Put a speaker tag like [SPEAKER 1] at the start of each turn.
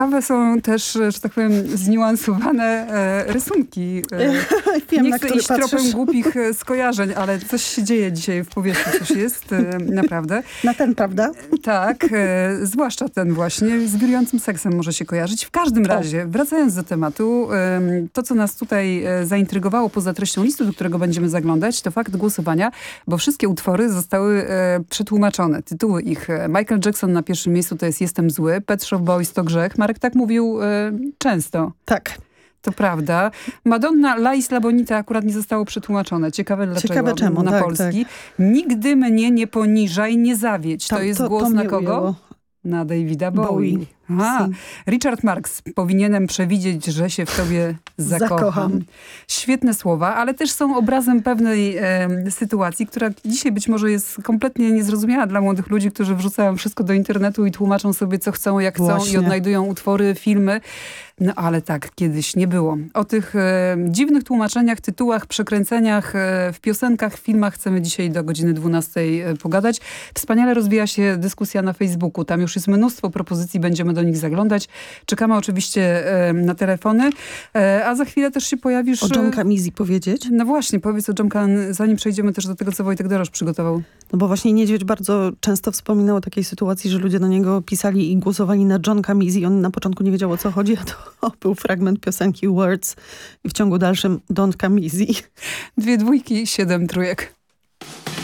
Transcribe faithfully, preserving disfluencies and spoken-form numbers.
[SPEAKER 1] Ciekawe są też, że tak powiem, zniuansowane e, rysunki. E,
[SPEAKER 2] Wiem,
[SPEAKER 1] nie
[SPEAKER 2] na
[SPEAKER 1] chcę
[SPEAKER 2] który
[SPEAKER 1] iść
[SPEAKER 2] patrzysz.
[SPEAKER 1] tropem głupich e, skojarzeń, ale coś się dzieje dzisiaj w powietrzu, coś jest, e, naprawdę.
[SPEAKER 2] Na ten, prawda?
[SPEAKER 1] Tak, e, zwłaszcza ten właśnie, z wirującym seksem może się kojarzyć. W każdym razie, wracając do tematu, e, to co nas tutaj e, zaintrygowało poza treścią listu, do którego będziemy zaglądać, to fakt głosowania, bo wszystkie utwory zostały e, przetłumaczone. Tytuły ich. Michael Jackson na pierwszym miejscu to jest Jestem zły, Pet Shop Boys to grzech. Marek tak mówił e, często.
[SPEAKER 2] Tak.
[SPEAKER 1] To prawda. Madonna La Isla Bonita akurat nie zostało przetłumaczone. Ciekawe dlaczego.
[SPEAKER 2] Ciekawe czemu,
[SPEAKER 1] na
[SPEAKER 2] tak,
[SPEAKER 1] polski. Nigdy mnie nie poniżaj, nie zawiedź. To,
[SPEAKER 2] To-
[SPEAKER 1] jest
[SPEAKER 2] to-
[SPEAKER 1] głos
[SPEAKER 2] to
[SPEAKER 1] na
[SPEAKER 2] mnie
[SPEAKER 1] kogo?
[SPEAKER 2] ujęło.
[SPEAKER 1] Na Davida Bowie.
[SPEAKER 2] Bowie.
[SPEAKER 1] Aha.
[SPEAKER 2] Syn.
[SPEAKER 1] Richard Marx. Powinienem przewidzieć, że się w tobie zakocham.
[SPEAKER 2] Zakocham.
[SPEAKER 1] Świetne słowa, ale też są obrazem pewnej e, sytuacji, która dzisiaj być może jest kompletnie niezrozumiała dla młodych ludzi, którzy wrzucają wszystko do internetu i tłumaczą sobie co chcą, jak chcą
[SPEAKER 2] Właśnie.
[SPEAKER 1] i odnajdują utwory, filmy. No ale tak kiedyś nie było. O tych e, dziwnych tłumaczeniach, tytułach, przekręceniach e, w piosenkach, filmach chcemy dzisiaj do godziny dwunastej e, pogadać. Wspaniale rozwija się dyskusja na Facebooku. Tam już jest mnóstwo propozycji, będziemy do nich zaglądać. Czekamy oczywiście e, na telefony, e, a za chwilę też się pojawisz...
[SPEAKER 2] O John Camizzi powiedzieć?
[SPEAKER 1] No właśnie, powiedz o John Can, zanim przejdziemy też do tego, co Wojtek Dorosz przygotował.
[SPEAKER 2] No bo właśnie Niedźwiedź bardzo często wspominał o takiej sytuacji, że ludzie do niego pisali i głosowali na John Camizzi. On na początku nie wiedział, o co chodzi, a to był fragment piosenki Words i w ciągu dalszym Don't Camizzi.
[SPEAKER 1] Dwie dwójki, siedem trójek.